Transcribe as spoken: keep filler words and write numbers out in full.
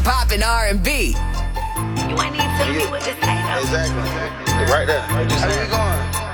hop and R and B. You ain't need to tell me what to say though. Exactly. Right there. How you going?